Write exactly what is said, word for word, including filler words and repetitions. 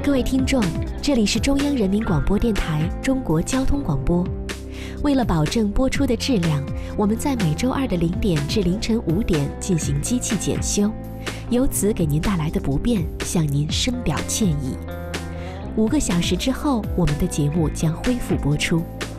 各位听众，这里是中央人民广播电台中国交通广播。为了保证播出的质量，我们在每周二的零点至凌晨五点进行机器检修，由此给您带来的不便，向您深表歉意。五个小时之后，我们的节目将恢复播出。